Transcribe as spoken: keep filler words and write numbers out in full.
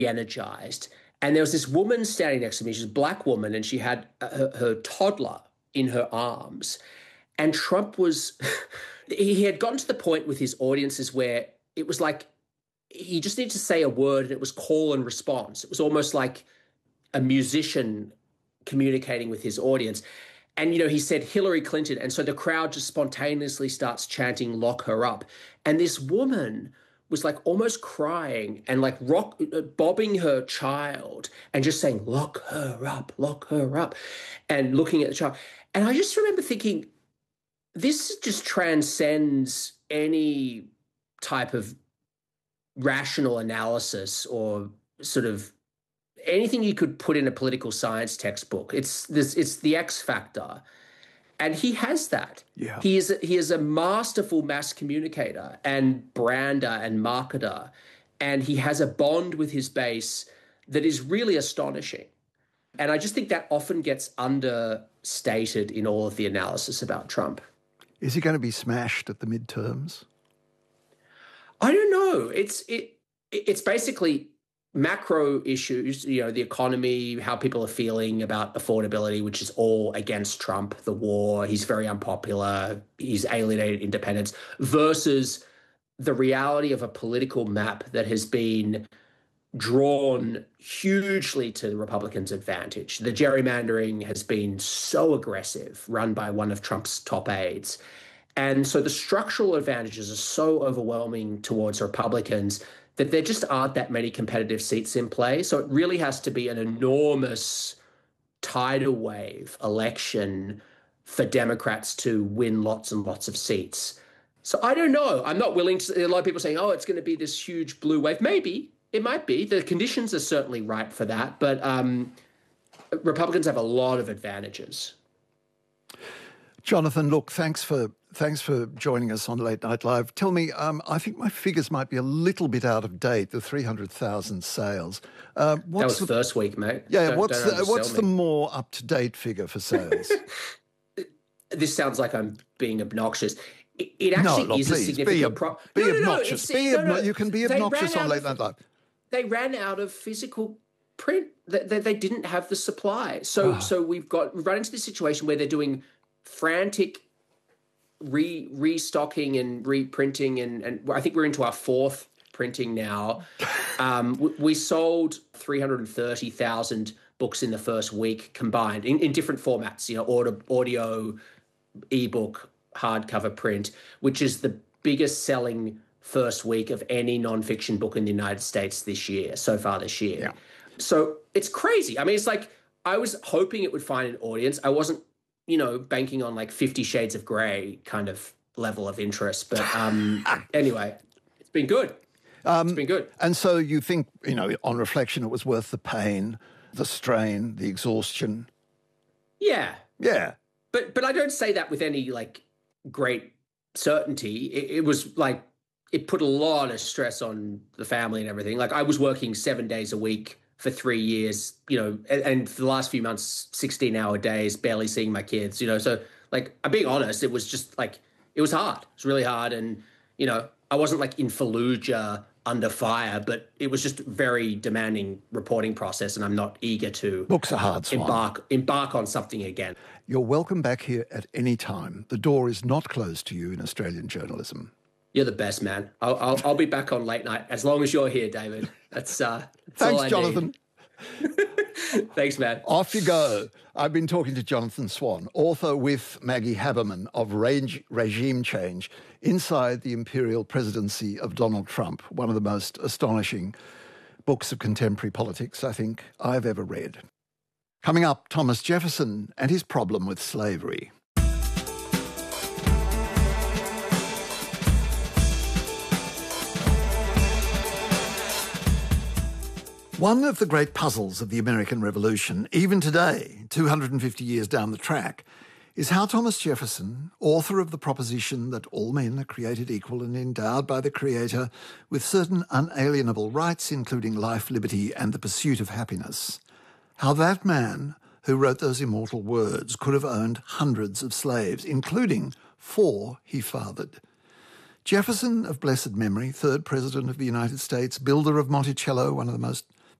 energized. And there was this woman standing next to me. She's a black woman, and she had her, her toddler in her arms. And Trump was, he had gotten to the point with his audiences where it was like, he just needed to say a word and it was call and response. It was almost like a musician communicating with his audience. And, you know, he said Hillary Clinton. And so the crowd just spontaneously starts chanting, lock her up. And this woman was like almost crying and like rock, bobbing her child and just saying, lock her up, lock her up, and looking at the child. And I just remember thinking, this just transcends any type of rational analysis or sort of anything you could put in a political science textbook. It's this, it's the X factor. And he has that. Yeah. He is he is a masterful mass communicator and brander and marketer. And he has a bond with his base that is really astonishing. And I just think that often gets understated in all of the analysis about Trump. Is he going to be smashed at the midterms? I don't know. It's it it's basically macro issues, you know, the economy, how people are feeling about affordability, which is all against Trump, the war, he's very unpopular, he's alienated independents, versus the reality of a political map that has been drawn hugely to the Republicans' advantage. The gerrymandering has been so aggressive, run by one of Trump's top aides. And so the structural advantages are so overwhelming towards Republicans that there just aren't that many competitive seats in play. So it really has to be an enormous tidal wave election for Democrats to win lots and lots of seats. So I don't know. I'm not willing to, a lot of people saying, oh, it's going to be this huge blue wave. Maybe, it might be. The conditions are certainly ripe for that. But um, Republicans have a lot of advantages. Jonathan, look, thanks for thanks for joining us on Late Night Live. Tell me, um, I think my figures might be a little bit out of date, the three hundred thousand sales. Uh, what's that was the first week, mate. Yeah, don't, what's don't the, what's me. the more up-to-date figure for sales? This sounds like I'm being obnoxious. It, it actually no, no, is please, a significant problem. Be No, no, no, obnoxious. it's, be no, obno- no. You can be They obnoxious ran on out Late of- Night Live. They ran out of physical print. They, they, they didn't have the supply. So, Oh. so we've got we've run into this situation where they're doing frantic re restocking and reprinting, and, and I think we're into our fourth printing now. Um, we, we sold three hundred thirty thousand books in the first week combined in, in different formats, you know, audio, audio, ebook, hardcover, print, which is the biggest selling first week of any nonfiction book in the United States this year, so far this year. Yeah. So it's crazy. I mean, it's like I was hoping it would find an audience. I wasn't, you know, banking on like Fifty Shades of Grey kind of level of interest. But um, anyway, it's been good. Um, it's been good. And so you think, you know, on reflection, it was worth the pain, the strain, the exhaustion? Yeah. Yeah. But but I don't say that with any like great certainty. It, it was like, it put a lot of stress on the family and everything. Like I was working seven days a week for three years, you know, and, and for the last few months, sixteen hour days, barely seeing my kids, you know. So like, I'm being honest, it was just like, it was hard. It was really hard. And, you know, I wasn't like in Fallujah under fire, but it was just a very demanding reporting process. And I'm not eager to Books are hard, Swan. embark, embark on something again. You're welcome back here at any time. The door is not closed to you in Australian journalism. You're the best, man. I'll, I'll, I'll be back on late night as long as you're here, David. That's, uh, that's Thanks, all I Jonathan. Need. Thanks, man. Off you go. I've been talking to Jonathan Swan, author with Maggie Haberman of Range, Regime Change, Inside the Imperial Presidency of Donald Trump, one of the most astonishing books of contemporary politics, I think, I've ever read. Coming up, Thomas Jefferson and his problem with slavery. One of the great puzzles of the American Revolution, even today, two hundred fifty years down the track, is how Thomas Jefferson, author of the proposition that all men are created equal and endowed by the Creator with certain unalienable rights, including life, liberty, and the pursuit of happiness, how that man who wrote those immortal words could have owned hundreds of slaves, including four he fathered. Jefferson of blessed memory, third President of the United States, builder of Monticello, one of the most